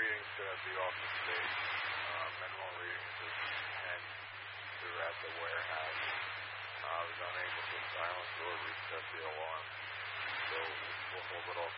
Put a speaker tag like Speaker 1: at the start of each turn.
Speaker 1: readings to be off the stage. Minimum readings is 10 through at the warehouse. I was unable to silence or reset the alarm, so we'll hold it off